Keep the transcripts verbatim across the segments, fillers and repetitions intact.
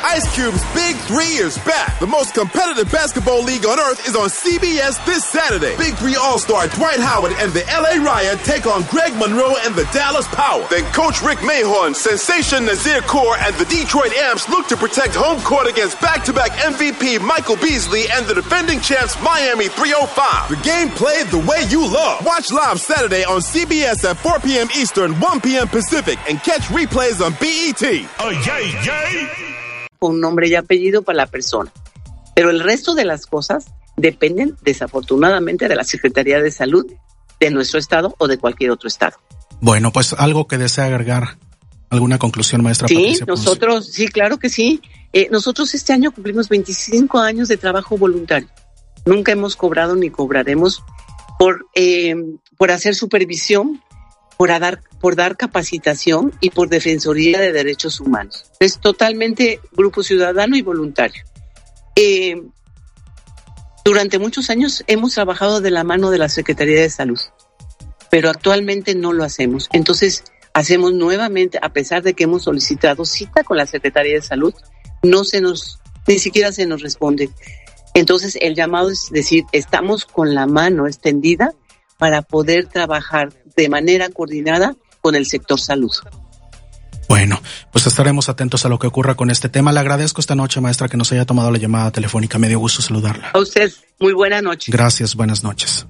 Ice Cube's Big Three is back. The most competitive basketball league on earth is on C B S this Saturday. Big Three All-Star Dwight Howard and the L A Riot take on Greg Monroe and the Dallas Power. Then Coach Rick Mahorn, Sensation Nazir Kaur, and the Detroit Amps look to protect home court against back-to-back M V P Michael Beasley and the defending champs Miami three oh five. The game played the way you love. Watch live Saturday on C B S at four p.m. Eastern, one p.m. Pacific, and catch replays on B E T. Oh, yay, yay. Un nombre y apellido para la persona. Pero el resto de las cosas dependen, desafortunadamente, de la Secretaría de Salud de nuestro estado o de cualquier otro estado. Bueno, pues algo que desea agregar, alguna conclusión, maestra sí, Patricia Ponce. Nosotros, sí, claro que sí. Eh, nosotros este año cumplimos veinticinco años de trabajo voluntario. Nunca hemos cobrado ni cobraremos por, eh, por hacer supervisión, por dar, por dar capacitación y por defensoría de derechos humanos. Es totalmente grupo ciudadano y voluntario. Eh, durante muchos años hemos trabajado de la mano de la Secretaría de Salud, pero actualmente no lo hacemos. Entonces, hacemos nuevamente, a pesar de que hemos solicitado cita con la Secretaría de Salud, no se nos, ni siquiera se nos responde. Entonces, el llamado es decir, estamos con la mano extendida para poder trabajar de manera coordinada con el sector salud. Bueno, pues estaremos atentos a lo que ocurra con este tema. Le agradezco esta noche, maestra, que nos haya tomado la llamada telefónica. Me dio gusto saludarla. A usted, muy buena noche. Gracias, buenas noches.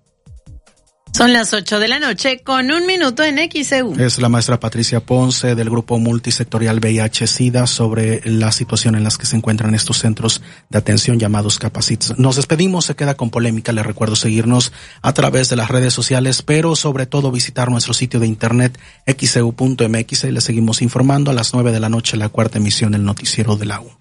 Son las ocho de la noche con un minuto en X E U. Es la maestra Patricia Ponce del Grupo Multisectorial V I H SIDA sobre la situación en la que se encuentran estos centros de atención llamados Capacits. Nos despedimos, se queda con polémica. Les recuerdo seguirnos a través de las redes sociales, pero sobre todo visitar nuestro sitio de internet x e u punto m x y le seguimos informando a las nueve de la noche la cuarta emisión del Noticiero de la U.